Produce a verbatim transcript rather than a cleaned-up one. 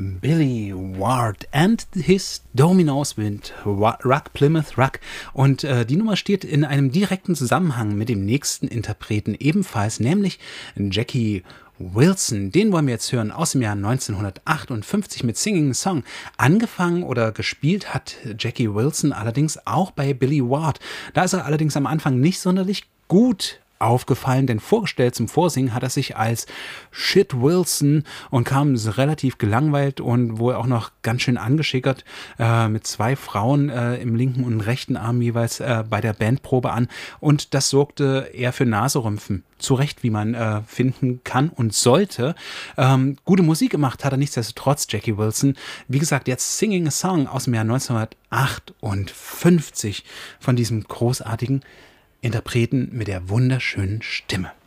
Billy Ward and his Dominoes with Ruck, Plymouth Ruck. Und äh, die Nummer steht in einem direkten Zusammenhang mit dem nächsten Interpreten ebenfalls, nämlich Jackie Wilson. Den wollen wir jetzt hören aus dem Jahr neunzehnhundertachtundfünfzig mit Singing a Song. Angefangen oder gespielt hat Jackie Wilson allerdings auch bei Billy Ward. Da ist er allerdings am Anfang nicht sonderlich gut aufgefallen, denn vorgestellt zum Vorsingen hat er sich als Shit Wilson und kam relativ gelangweilt und wohl auch noch ganz schön angeschickert äh, mit zwei Frauen äh, im linken und rechten Arm jeweils äh, bei der Bandprobe an, und das sorgte eher für Naserümpfen. Zu Recht, wie man äh, finden kann und sollte. Ähm, gute Musik gemacht hat er nichtsdestotrotz, Jackie Wilson. Wie gesagt, jetzt Singing a Song aus dem Jahr neunzehnhundertachtundfünfzig von diesem großartigen Interpreten mit der wunderschönen Stimme.